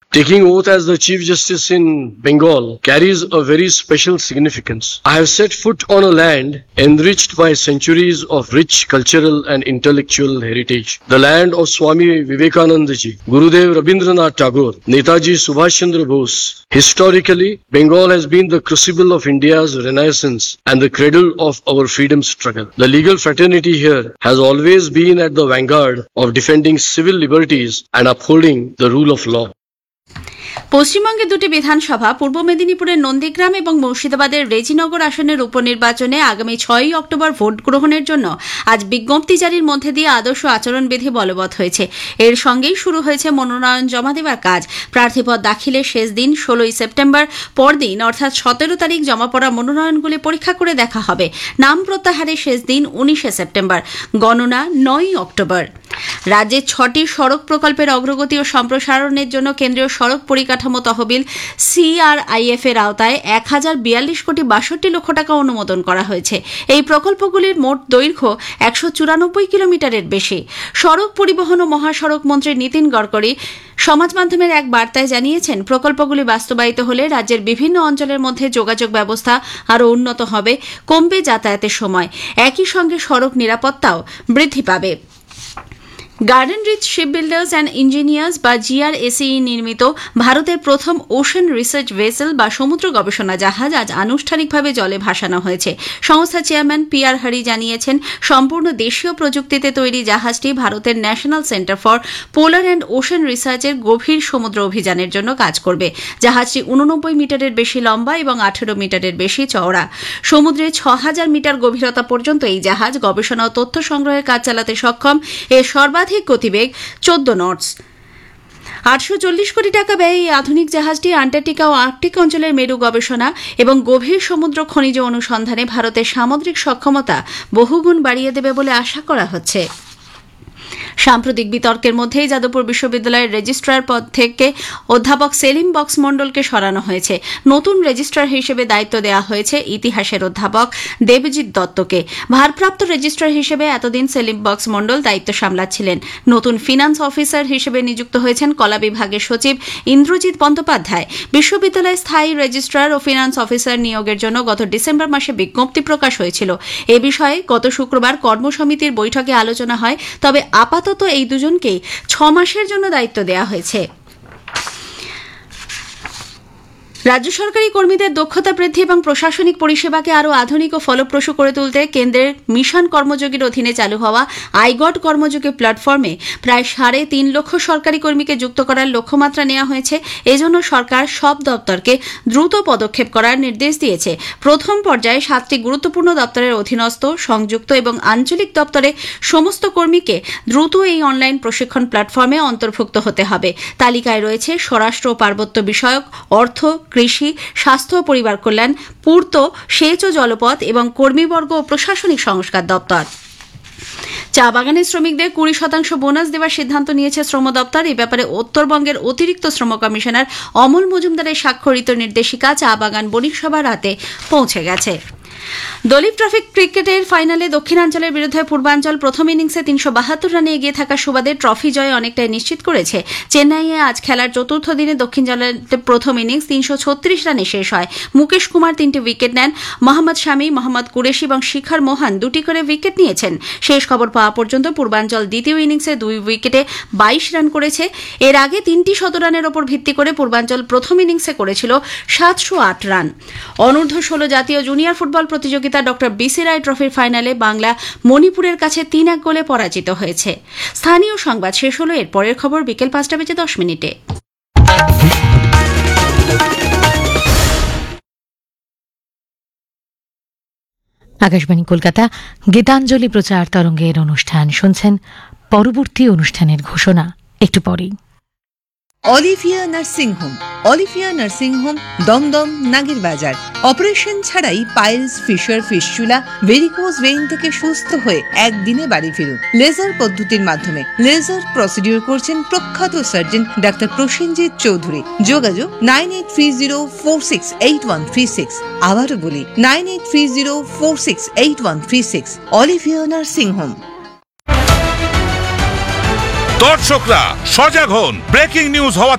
Taking oath as the Chief Justice in Bengal carries a very special significance. I have set foot on a land enriched by centuries of rich cultural and intellectual heritage. The land of Swami Vivekananda Ji, Gurudev Rabindranath Tagore, Netaji Subhash Chandra Bose. Historically, Bengal has been the crucible of India's renaissance and the cradle of our freedom struggle. The legal fraternity here has always been at the vanguard of defending civil liberties and upholding the rule of law. পশ্চিমবঙ্গের দুটি বিধানসভা পূর্ব মেদিনীপুরের নন্দীগ্রাম এবং মুর্শিদাবাদের রেজিনগর আসনের উপনির্বাচনে আগামী 6 October vote গ্রহণের জন্য আজ বিজ্ঞপ্তি জারির মধ্যে দিয়ে আদর্শ আচরণবিধি বলবৎ হয়েছে। এর সঙ্গেই শুরু হয়েছে মনোনয়ন জমা দেওয়ার কাজ। প্রার্থীপদ দাখিলের শেষ দিন 16 সেপ্টেম্বর, পরদিন অর্থাৎ 17 তারিখ জমা পড়া মনোনয়নগুলি পরীক্ষা করে দেখা হবে। নাম প্রত্যাহারের শেষ দিন 19 সেপ্টেম্বর, গণনা 9 অক্টোবর। রাজ্যের 6টি সড়ক প্রকল্পের অগ্রগতি ও সম্প্রসারণের জন্য কেন্দ্রীয় সড়ক পরিকাঠামো তহবিল CRIF এর আওতায় 1042 কোটি 62 লক্ষ টাকা অনুমোদন করা হয়েছে। এই প্রকল্পগুলির মোট দৈর্ঘ্য 194 কিলোমিটারের বেশি। সড়ক পরিবহন ও মহাসড়ক মন্ত্রী নীতিন গডকরি সমাজ মাধ্যমের এক বার্তায় জানিয়েছেন, প্রকল্পগুলি বাস্তবায়িত হলে রাজ্যের বিভিন্ন অঞ্চলের মধ্যে যোগাযোগ ব্যবস্থা আরও উন্নত হবে, কমবে যাতায়াতের সময়, একই সঙ্গে সড়ক নিরাপত্তাও বৃদ্ধি পাবে। Garden reach ship builders and engineers বা GRSE নির্মিত ভারতের প্রথম ওশান রিসার্চ ভেসেল বা সমুদ্র গবেষণা জাহাজ আজ আনুষ্ঠানিকভাবে জলে ভাসানো হয়েছে। সংস্থার চেয়ারম্যান PR হরি জানিয়েছেন, সম্পূর্ণ দেশীয় প্রযুক্তিতে তৈরি জাহাজটি ভারতের national centre for polar and ocean রিসার্চের গভীর সমুদ্র অভিযানের জন্য কাজ করবে। জাহাজটি 89 মিটারের বেশি লম্বা এবং 18 মিটারের বেশি চওড়া। সমুদ্রে 6000 মিটার গভীরতা পর্যন্ত এই জাহাজ গবেষণা ও তথ্য সংগ্রহের কাজ চালাতে সক্ষম। এর সর্বাধিক গতিবেগ 14 নটস। 840 কোটি টাকা ব্যয়ে এই আধুনিক জাহাজটি আন্টার্কটিকা ও আর্কটিক অঞ্চলের মেরু গবেষণা এবং গভীর সমুদ্র খনিজ অনুসন্ধানে ভারতের সামুদ্রিক সক্ষমতা বহুগুণ বাড়িয়ে দেবে বলে আশা করা হচ্ছে। সাম্প্রতিক বিতর্কের মধ্যেই যাদবপুর বিশ্ববিদ্যালয়ের রেজিস্ট্রার পদ থেকে অধ্যাপক সেলিম বক্স মণ্ডলকে সরানো হয়েছে। নতুন রেজিস্ট্রার হিসেবে দায়িত্ব দেওয়া হয়েছে ইতিহাসের অধ্যাপক দেবজিৎ দত্তকে। ভারপ্রাপ্ত রেজিস্ট্রার হিসেবে এতদিন সেলিম বক্স মণ্ডল দায়িত্ব সামলাচ্ছিলেন। নতুন ফিনান্স অফিসার হিসেবে নিযুক্ত হয়েছেন কলা বিভাগের সচিব ইন্দ্রজিৎ বন্দ্যোপাধ্যায়। বিশ্ববিদ্যালয়ের স্থায়ী রেজিস্ট্রার ও ফিনান্স অফিসার নিয়োগের জন্য গত ডিসেম্বর মাসে বিজ্ঞপ্তি প্রকাশ হয়েছিল। এ বিষয়ে গত শুক্রবার কর্মসমিতির বৈঠকে আলোচনা হয়, তবে আপাতত এই দুজনকেই 6 মাসের জন্য দায়িত্ব দেওয়া হয়েছে। রাজ্য সরকারি কর্মীদের দক্ষতা বৃদ্ধি এবং প্রশাসনিক পরিষেবাকে আরও আধুনিক ও ফলপ্রসূ করে তুলতে কেন্দ্রের মিশন কর্মযোগীর অধীনে চালু হওয়া আইগড কর্মযোগী প্ল্যাটফর্মে প্রায় 3.5 লক্ষ সরকারি কর্মীকে যুক্ত করার লক্ষ্যমাত্রা নেওয়া হয়েছে। এজন্য সরকার সব দপ্তরকে দ্রুত পদক্ষেপ করার নির্দেশ দিয়েছে। প্রথম পর্যায়ে 7টি গুরুত্বপূর্ণ দপ্তরের অধীনস্থ, সংযুক্ত এবং আঞ্চলিক দপ্তরে সমস্ত কর্মীকে দ্রুত এই অনলাইন প্রশিক্ষণ প্ল্যাটফর্মে অন্তর্ভুক্ত হতে হবে। তালিকায় রয়েছে স্বরাষ্ট্র ও পার্বত্য বিষয়ক, অর্থ, কৃষি, স্বাস্থ্য ও পরিবার কল্যাণ, পূর্ত, সেচ ও জলপথ এবং কর্মীবর্গ ও প্রশাসনিক সংস্কার দপ্তর। চা বাগানের শ্রমিকদের 20% বোনাস দেওয়ার সিদ্ধান্ত নিয়েছে শ্রম দপ্তর। এ ব্যাপারে উত্তরবঙ্গের অতিরিক্ত শ্রম কমিশনার অমল মজুমদারের স্বাক্ষরিত নির্দেশিকা চা বাগান বণিক সভার হাতে পৌঁছে গেছে। দলীপ ট্রফি ক্রিকেটের ফাইনালে দক্ষিণাঞ্চলের বিরুদ্ধে পূর্বাঞ্চল প্রথম ইনিংসে 372 রানে এগিয়ে থাকা সুবাদে ট্রফি জয় অনেকটাই নিশ্চিত করেছে। চেন্নাইয়ে আজ খেলার চতুর্থ দিনে দক্ষিণাঞ্চলের প্রথম ইনিংস 336 রানে শেষ হয়। মুকেশ কুমার 3টি উইকেট নেন। মোহাম্মদ শামি, মোহাম্মদ কুরেশি এবং শিখর মোহন 2টি করে উইকেট নিয়েছেন। শেষ খবর পাওয়া পর্যন্ত পূর্বাঞ্চল দ্বিতীয় ইনিংসে 2 উইকেটে 22 রান করেছে। এর আগে 3টি শতরানের ওপর ভিত্তি করে পূর্বাঞ্চল প্রথম ইনিংসে করেছিল 708 রান। অনূর্ধ্ব 16 জাতীয় জুনিয়র ফুটবল প্রতিযোগিতা ডক্টর বিসি রায় ট্রফির ফাইনালে বাংলা মণিপুরের কাছে 3-1 গোলে পরাজিত হয়েছে। স্থানীয় সংবাদ শেষ হলো। এর পরের খবর বিকেল 5:10 আকাশবাণী কলকাতা গীতাঞ্জলি প্রচার তরঙ্গের অনুষ্ঠান শুনছেন। পরবর্তী অনুষ্ঠানের ঘোষণা একটু পরেই। Olivia nursing home. Olivia nursing home, Dumdum, নাগের বাজার। অপারেশন ছাড়াই piles, fisher, fistula, varicose vein থেকে সুস্থ হয়ে একদিনে বাড়ি ফিরুন লেজার পদ্ধতির মাধ্যমে। লেজার প্রসিডিউর করছেন প্রখ্যাত সার্জন ডাক্তার প্রসেনজিৎ চৌধুরী। যোগাযোগ 9830468136। আবারও বলি 9830468136। Olivia nursing home. দর্শকরা সজাগ হন, ব্রেকিং নিউজ হওয়া